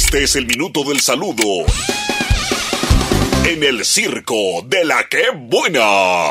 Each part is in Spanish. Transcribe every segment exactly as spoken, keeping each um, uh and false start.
Este es el minuto del saludo en el circo de La Que Buena.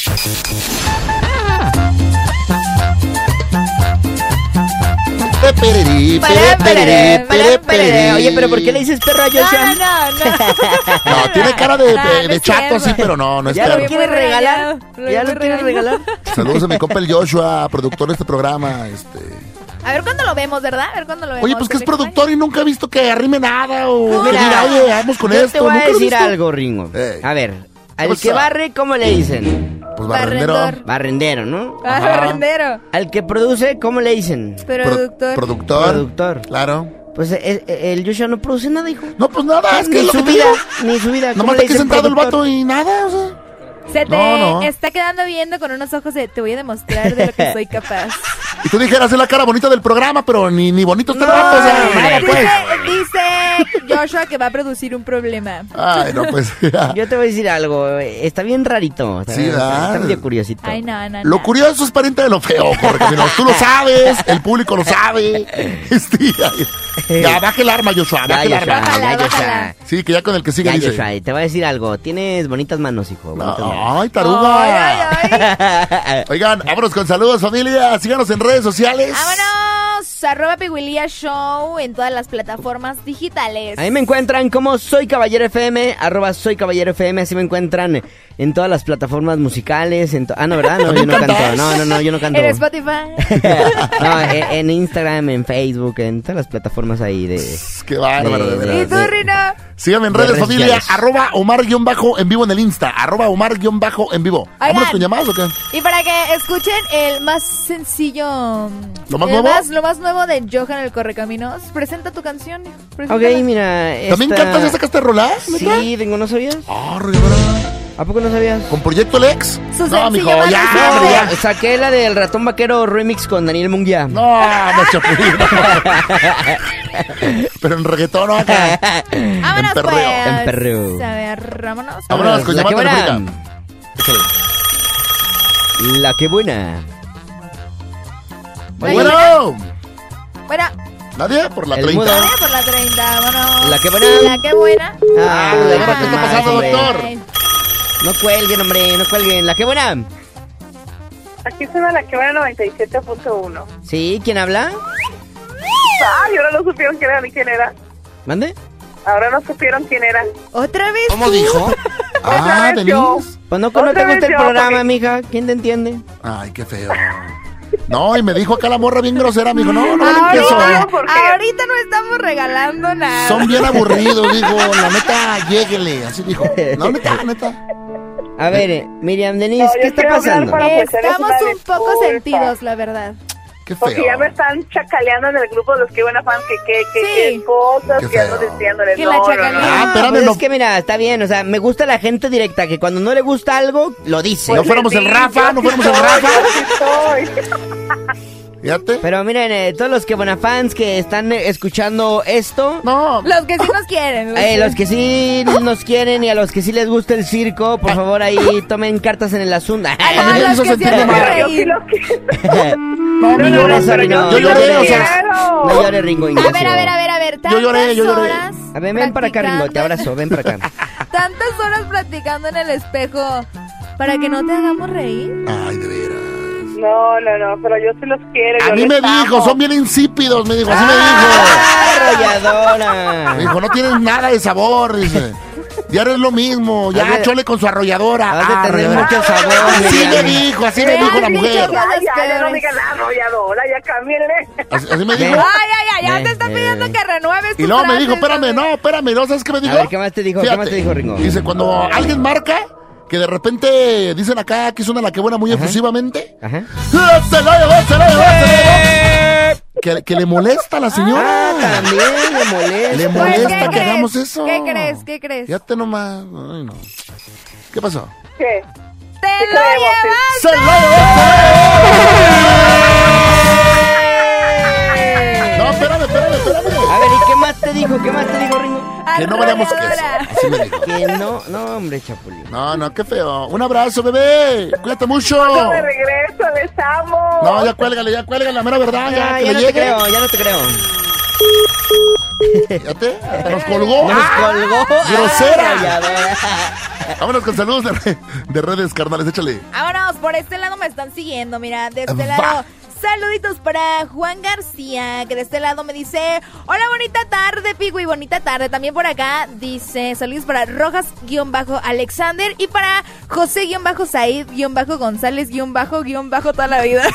Oye, pero ¿por qué le dices perro a Joshua? No, no, no. No, tiene cara de, No, de, no de es chato, cierto. sí, pero no, no es ¿Ya perro. lo quieres regalar? Lo ¿Ya voy lo quieres regalar. regalar? Saludos a mi compa el Joshua, productor de este programa. Este. A ver cuándo lo vemos, ¿verdad? A ver cuándo lo vemos. Oye, pues que es te productor y nunca he visto que arrime nada o No, que mira, diga, oye, vamos con Yo esto. te voy a ¿Nunca lo he decir visto? algo, Ringo. Ey. A ver, al What's que up? barre, ¿cómo le dicen? Pues barrendero. Barrendor. Barrendero, ¿no? Ah, barrendero. Al que produce, ¿cómo le dicen? Pro- Productor. productor. Productor. Claro. Pues el, el Joshua no produce nada, hijo. No, pues nada, es que ni es lo su que te vida, digo. ni su vida. ¿Cómo Nomás le está aquí dicen sentado el productor? vato y nada, o sea. Se te No, no. está quedando viendo con unos ojos de te voy a demostrar de lo que soy capaz. Y tú dijeras, es la cara bonita del programa, pero ni, ni bonito está el No, vato, o sea, hombre. nada, pues. Dice, dice Joshua que va a producir un problema. Ay, no, pues. ya. Yo te voy a decir algo, está bien rarito. Está, Sí, está, ¿verdad? está medio curiosito. Ay, no, no, Lo no. curioso es pariente de lo feo, Correcaminos. Tú lo sabes, el público lo sabe. Este, ya, ya, baje el arma, Joshua, Ya, baje el Joshua, arma. Bájala, ya, Joshua. bájala. Sí, que ya con el que sigue Ya, dice. Joshua, te voy a decir algo. Tienes bonitas manos, hijo. Bonitas manos. No, ay, taruga. Ay, ay, ay. Oigan, vámonos con saludos, familia. Síganos en redes sociales. Vámonos, arroba Piguilía Show en todas las plataformas digitales. Ahí me encuentran como Soy Caballero F M, arroba Soy Caballero F M, así me encuentran en todas las plataformas musicales. En to- ah, no, ¿verdad? No, yo no ¿También canto. cantas? No, no, no, yo no canto. En Spotify. No, en, en Instagram, en Facebook, en todas las plataformas ahí de... Qué bárbaro, de De- verdad. ¿Y tú, de- Rino? Síganme en de redes, redes familia. sociales. Arroba Omar-en vivo en el Insta. Arroba Omar-en vivo. Vámonos con llamadas o qué? Y para que escuchen el más sencillo, ¿Lo más el nuevo? Más, lo más nuevo de Johan el Correcaminos, presenta tu canción. Ok, preséntala. mira, ¿También esta- cantas? ¿Ya sacaste rolas? ¿neta? Sí, Ringo, ¿no sabías? Ah, Rivera. ¿A poco no sabías? ¿Con Proyecto Lex? Su No, mijo, sencillo más ya, reciente. hombre, ya. No, saqué la del Ratón Vaquero remix con Daniel Munguía. No, no, Chapulín, no. Pero en reggaetón, no, acá. Vámonos, en perreo. pues. En perreo. A ver, vámonos. Vámonos con La que llamada buena. telefónica. Échale. La que buena. Oye, Bueno, Bueno, nadie por la El treinta. mudo. vaya por la treinta, vámonos. La que buena. La que buena. Ah, ¿y ahora la qué que está más, pasando, hombre. doctor? No cuelguen, hombre, no cuelguen. ¿La que buena? Aquí suena la que va noventa y siete punto uno. ¿Sí? ¿Quién habla? Ay, ahora no supieron quién era ni quién era. ¿Mande? Ahora no supieron quién era. ¿Otra vez ¿Cómo tú? dijo? Ah, vez yo. Denise. Pues no, que no Otra te vez gusta el yo, programa, porque- mija. ¿Quién te entiende? Ay, qué feo. No, y me dijo acá la morra bien grosera. Me dijo, no, no, no, Ahorita, eso. no, ¿por qué? ahorita no estamos regalando nada. Son bien aburridos, dijo. La neta, lléguele. Así dijo. No, neta, neta. A ver, eh, Miriam Denise, No, yo ¿qué está quiero hablar pasando? para- pues, eres Estamos una un poco disculpa. sentidos, la verdad. Qué Porque ya me feo. están chacaleando en el grupo de los que buena fans que que que, Sí. que cosas Qué que ando feo. diciéndoles. Que No, la no, no, chacalean. no. Ah, espérame, pues no. es que mira, está bien, o sea, me gusta la gente directa, que cuando no le gusta algo, lo dice. No fuéramos el Sí, Rafa, yo no sí fuéramos el soy, Rafa. yo sí soy. Fíjate. Pero miren, eh, todos los que buena fans que están eh, escuchando esto, No. Los que sí nos quieren. eh, los que sí nos quieren y a los que sí les gusta el circo, por favor ahí tomen cartas en el asunto. A A mí me los hizo que sentir sí hacen mal. Yo sí reír. los quiero. No, mi No, lloré. no, pero no, Yo sí lloré, los o sea. quiero. No llores, Ringo A Ignacio. ver, a ver, a ver, a ver. Yo Tantas lloré, yo lloré. horas A ver, ven para acá, Ringo, te practicando- abrazo, ven para acá. Tantas horas practicando en el espejo para que no te hagamos reír. Ay, de veras. No, no, no, pero yo sí los quiero. A yo mí les me amo. dijo, son bien insípidos, me dijo, así me ¡Ah, dijo. arrolladora! Me dijo, no tienes nada de sabor, dice. Ya es lo mismo, ya Has de- chole con su arrolladora. has de Ah, tener arrolladora. mucho sabor, Así Miriam. me dijo, así me Me dijo han la dicho mujer. que- Ya, ya, ya no peores. digan la arrolladora, ya cámbienle. Así, así me dijo. Ven. Ay, ay, ay, ya Eh, te está pidiendo eh. que renueves Y tu luego me frase, dijo, espérame, ¿sabes? no, espérame, ¿no sabes qué me dijo? ver, ¿qué más te dijo? ¿Qué Fíjate, más te dijo, Ringo? Dice, cuando alguien marca, que de repente dicen acá que suena la que buena muy Ajá. efusivamente. Ajá. ¡Se la llevó, se la llevó, se la llevó! Que, que le molesta a la señora. Ah, también le molesta. Le Pues, molesta ¿qué que crees? hagamos eso. ¿Qué crees? ¿Qué crees? Fíjate nomás. Ay, no. ¿Qué pasó? ¿Qué? ¡Te ¿Qué lo creemos? llevas! ¡Se la llevó! No, espérame, espérame, espérame. A ver, ¿y qué más te dijo? ¿Qué más te dijo, Ringo? Que no valíamos queso. Arrolladora. Así me dijo. Que no, no, hombre, Chapulín. No, no, qué feo. Un abrazo, bebé. Cuídate mucho. No de regreso, les amo. No, ya cuélgale, ya cuélgale, la mera verdad. Ya, Ya, que ya le no te llegue. creo, ya no te creo. Fíjate, nos colgó. Nos colgó. ¡Grosera! Ah, rayadora. Vámonos con saludos de, re- de redes, carnales, échale. Vámonos, por este lado me están siguiendo, mira, de este Va. lado. Saluditos para Juan García, que de este lado me dice: hola, bonita tarde, Pigui, bonita tarde. También por acá dice: saludos para Rojas-Alexander y para José-Said-González-Bajo-Bajo toda la vida.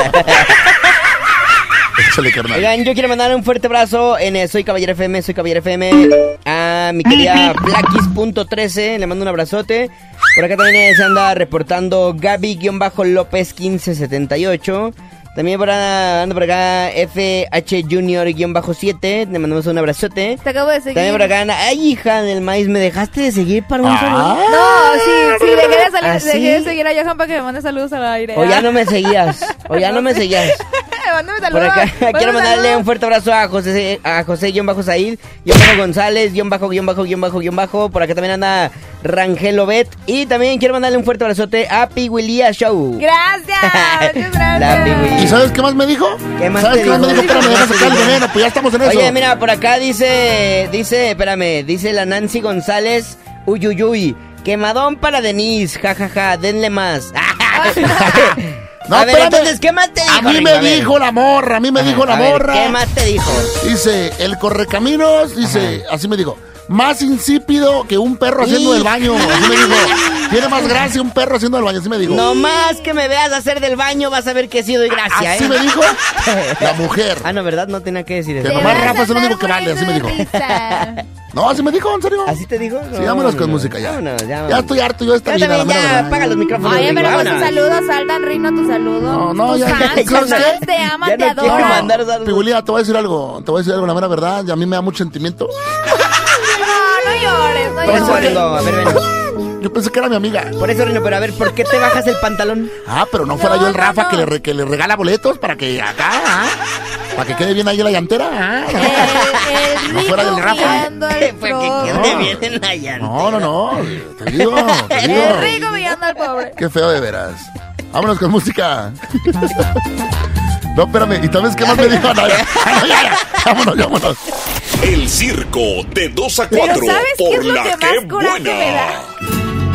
Échale, carnal. Oigan, yo quiero mandar un fuerte abrazo en eh, Soy Caballero F M, Soy Caballero F M, a mi querida Blackis punto trece, le mando un abrazote. Por acá también eh, se anda reportando Gaby-López quince setenta y ocho. También por acá, anda por acá F H Junior-siete, le mandamos un abrazote. Te acabo de seguir. También por acá anda, ay hija del maíz, ¿me dejaste de seguir para un Ah. saludo? No, sí, sí, dejé de, salir, ¿Ah, sí? dejé de seguir a Johan para que me mande saludos al aire. O ya no me seguías, o ya no me seguías. Mándame Por saludos. acá mándame quiero mandarle saludos. un fuerte abrazo a José, a José guión bajo Said, guión bajo González, guión bajo, guión bajo, guión bajo, guión bajo. Por acá también anda Rangel Obet. Y también quiero mandarle un fuerte abrazote a Piguilía Show. Gracias, muchas La gracias. Pigui. ¿Y sabes qué más me dijo? ¿Qué más ¿Sabes te qué más me dijo? dijo? Espérame, deja sacar el veneno, pues ya estamos en eso. Oye, mira, por acá dice, dice, espérame, dice la Nancy González, uyuyuy, quemadón para Denise, jajaja, denle más. No, a ver, espérame. entonces, ¿qué más te dijo? A mí Ringo? me A ver. dijo la morra, a mí me dijo la A ver, morra. ¿qué más te dijo? Dice, el correcaminos, dice, así me dijo, más insípido que un perro haciendo del baño. Así me dijo, tiene más gracia un perro haciendo del baño, así me dijo. No más que me veas hacer del baño, vas a ver que sí doy gracia, Así ¿eh? me dijo la mujer. Ah, no, ¿verdad? No tenía que decir eso. Que Te nomás vas a Rafa es el andar único que vale, así me dijo. muriendo de risa. No, así me dijo, en serio. ¿Así te dijo? No, Sí, vámonos no, con no. música ya. Vámonos, ya, Ya vámonos. estoy harto yo de esta Yo vida. también, la mera ya, verdad. apaga los micrófonos. Oye, Ringo, pero con tus vámonos. saludos, Aldan Rino, tu saludo. No, no, tus ya- fans, ¿sabes tus qué? fans te aman, Ya te no quiero adoran. mandar saludos. Pigulía, te voy a decir algo, te voy a decir algo, la mera verdad, y a mí me da mucho sentimiento. No, no llores, no Por eso, llores. Ringo, a ver, ven. Yo pensé que era mi amiga. Por eso, Rino, pero a ver, ¿por qué te bajas el pantalón? Ah, pero no fuera No, yo el no, Rafa no. Que, le, re- que le regala boletos para que acá, ¿ah? Para que quede bien ahí la llantera. ¿ah? El, el No fuera del Rico Rafa. guiando al Fue que pobre. quede No. bien en la llanta. No, no, no, te digo, te digo. El Rico guiando al pobre. Qué feo de veras. Vámonos con música. No, espérame, ¿y sabes qué más me dijo? No, ya, no, ya, ya. Vámonos, vámonos. El circo de dos a Pero cuatro ¿sabes qué por es lo la que que más coraje me buena. da?